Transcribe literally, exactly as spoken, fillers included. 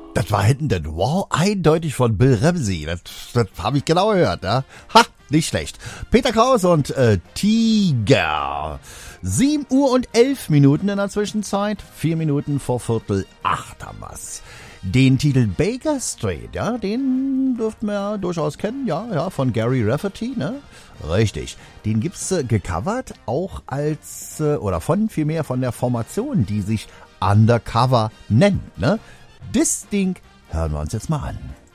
Das war hinten das Wow eindeutig von Bill Ramsey. Das, das habe ich genau gehört, ja. Ha, nicht schlecht. Peter Kraus und äh, Tiger. sieben Uhr und elf Minuten in der Zwischenzeit. Vier Minuten vor Viertel acht haben wir's. Den Titel Baker Street, ja, den dürften wir ja durchaus kennen, ja, ja, von Gary Rafferty, ne? Richtig. Den gibt's äh, gecovert, auch als, äh, oder von, vielmehr von der Formation, die sich Undercover nennt, ne? Das Ding hören wir uns jetzt mal an.